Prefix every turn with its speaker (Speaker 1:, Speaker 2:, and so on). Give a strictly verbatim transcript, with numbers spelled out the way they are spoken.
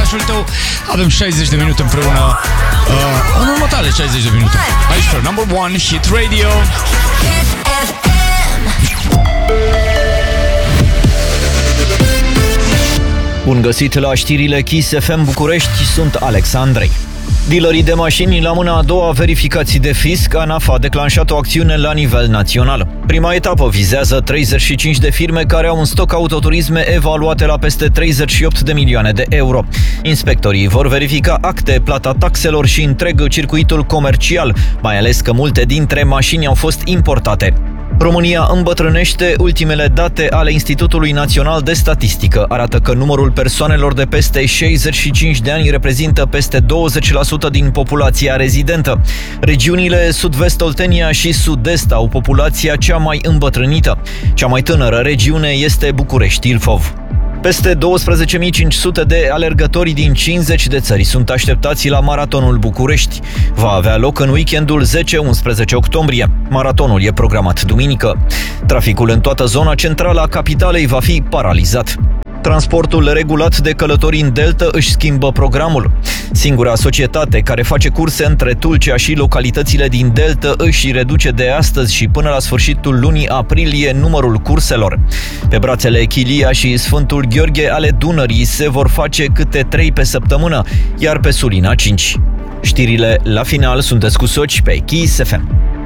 Speaker 1: orașul tău. Avem șaizeci de minute împreună, uh, în următoarele șaizeci de minute. Aici pe Number One Hit Radio.
Speaker 2: Bun găsit la știrile Kiss F M București, sunt Alex Andrei. Dealerii de mașini la mâna a doua verificații de fisc, ANAF a declanșat o acțiune la nivel național. Prima etapă vizează treizeci și cinci de firme care au în stoc autoturisme evaluate la peste treizeci și opt de milioane de euro. Inspectorii vor verifica acte, plata taxelor și întreg circuitul comercial, mai ales că multe dintre mașini au fost importate. România îmbătrânește. Ultimele date ale Institutului Național de Statistică arată că numărul persoanelor de peste șaizeci și cinci de ani reprezintă peste douăzeci la sută din populația rezidentă. Regiunile Sud-Vest Oltenia și Sud-Est au populația cea mai îmbătrânită. Cea mai tânără regiune este București-Ilfov. Peste douăsprezece mii cinci sute de alergători din cincizeci de țări sunt așteptați la Maratonul București. Va avea loc în weekendul zece unsprezece octombrie. Maratonul e programat duminică. Traficul în toată zona centrală a capitalei va fi paralizat. Transportul regulat de călători în Delta își schimbă programul. Singura societate care face curse între Tulcea și localitățile din Delta își reduce de astăzi și până la sfârșitul lunii aprilie numărul curselor. Pe brațele Chilia și Sfântul Gheorghe ale Dunării se vor face câte trei pe săptămână, iar pe Sulina cinci. Știrile la final sunt cu Soci pe Kiss F M.